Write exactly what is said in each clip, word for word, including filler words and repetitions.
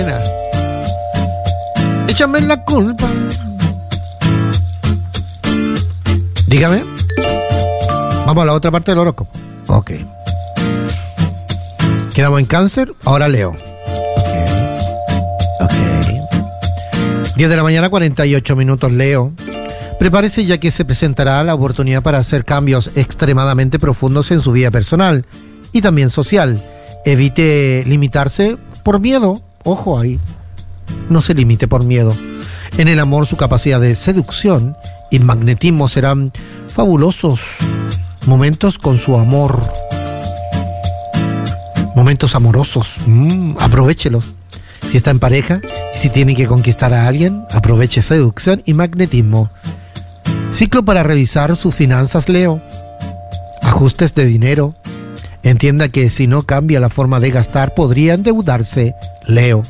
Échame la culpa. Dígame. Vamos a la otra parte del horóscopo. Ok. Quedamos en Cáncer, ahora Leo. Ok. Ok. diez de la mañana, cuarenta y ocho minutos, Leo. Prepárese, ya que se presentará la oportunidad para hacer cambios extremadamente profundos en su vida personal y también social. Evite limitarse por miedo. Ojo ahí. No se limite por miedo. En el amor, su capacidad de seducción y magnetismo serán fabulosos. Momentos con su amor. Momentos amorosos. Mm, aprovéchelos. Si está en pareja y si tiene que conquistar a alguien, aproveche seducción y magnetismo. Ciclo para revisar sus finanzas, Leo. Ajustes de dinero. Entienda que si no cambia la forma de gastar, podría endeudarse, Leo.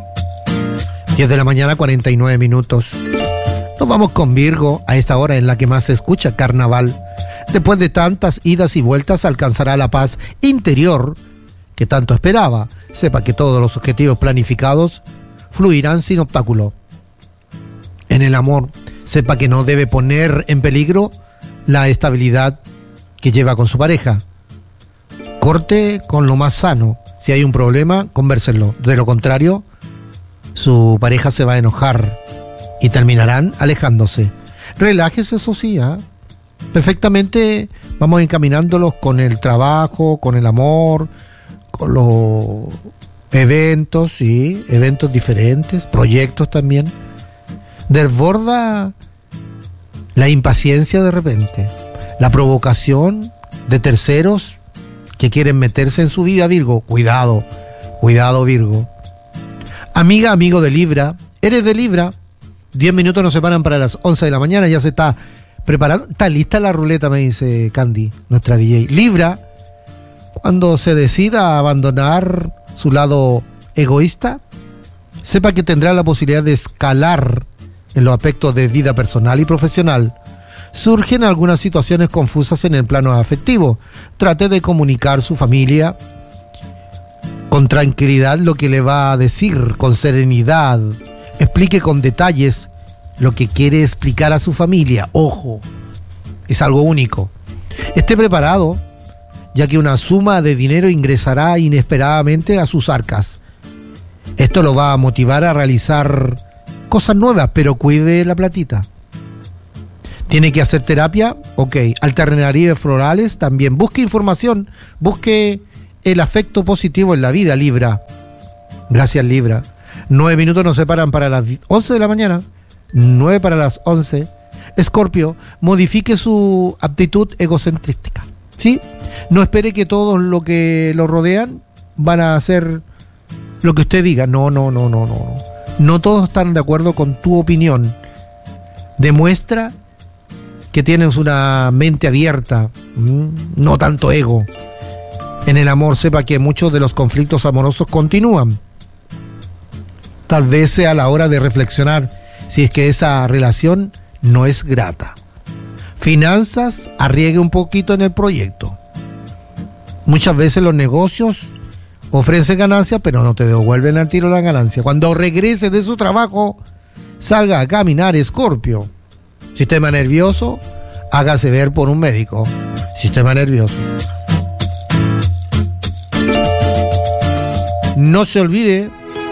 diez de la mañana, cuarenta y nueve minutos. Nos vamos con Virgo, a esta hora en la que más se escucha Carnaval. Después de tantas idas y vueltas, alcanzará la paz interior que tanto esperaba. Sepa que todos los objetivos planificados fluirán sin obstáculo. En el amor, sepa que no debe poner en peligro la estabilidad que lleva con su pareja. Corte con lo más sano. Si hay un problema, convérsenlo. De lo contrario, su pareja se va a enojar y terminarán alejándose. Relájese, eso sí, ¿eh? Perfectamente vamos encaminándolos con el trabajo, con el amor, con los eventos, sí, eventos diferentes, proyectos también. Desborda la impaciencia de repente, la provocación de terceros que quieren meterse en su vida, Virgo. Cuidado, cuidado, Virgo. Amiga, amigo de Libra, eres de Libra. diez minutos nos separan para las once de la mañana, ya se está preparando. Está lista la ruleta, me dice Candy, nuestra D J. Libra, cuando se decida abandonar su lado egoísta, sepa que tendrá la posibilidad de escalar en los aspectos de vida personal y profesional. Surgen algunas situaciones confusas en el plano afectivo. Trate de comunicar a su familia con tranquilidad lo que le va a decir, con serenidad. Explique con detalles lo que quiere explicar a su familia. Ojo, es algo único. Esté preparado, ya que una suma de dinero ingresará inesperadamente a sus arcas. Esto lo va a motivar a realizar cosas nuevas, pero cuide la platita. ¿Tiene que hacer terapia? Ok. Alternativas florales también. Busque información, busque el afecto positivo en la vida, Libra. Gracias, Libra. Nueve minutos nos separan para las once de la mañana. Nueve para las once. Escorpio, modifique su aptitud egocentrística. ¿Sí? No espere que todos lo que lo rodean van a hacer lo que usted diga. No, no, no, no, no. No todos están de acuerdo con tu opinión. Demuestra que tienes una mente abierta, no tanto ego. En el amor, sepa que muchos de los conflictos amorosos continúan. Tal vez sea la hora de reflexionar si es que esa relación no es grata. Finanzas, arriesgue un poquito en el proyecto. Muchas veces los negocios ofrecen ganancias, pero no te devuelven al tiro la ganancia. Cuando regrese de su trabajo, salga a caminar, Escorpio. Sistema nervioso, hágase ver por un médico. Sistema nervioso. No se olvide,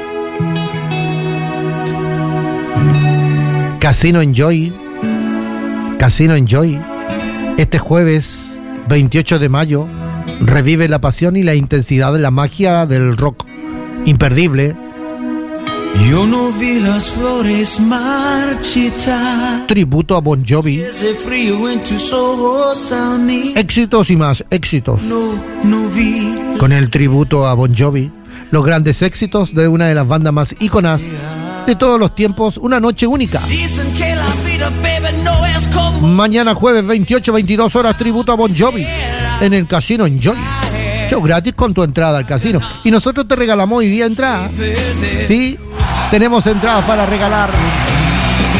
Casino Enjoy, Casino Enjoy, este jueves veintiocho de mayo, revive la pasión y la intensidad de la magia del rock. Imperdible. Yo no vi las flores marchitar. Tributo a Bon Jovi. Ese frío en tus ojos a mí. Éxitos y más éxitos. No, no vi. Con el tributo a Bon Jovi, los grandes éxitos de una de las bandas más íconas de todos los tiempos. Una noche única. Dicen que la vida, baby, no es como... Mañana jueves veintiocho, veintidós horas, tributo a Bon Jovi en el Casino Enjoy. Show gratis con tu entrada al casino. Y nosotros te regalamos hoy día entrada. ¿Sí? Tenemos entradas para regalar.